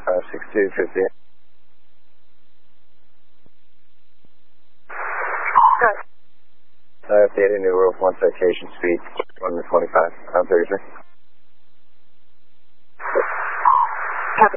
56250. Good. Data New World 1 citation speed 125 on 33.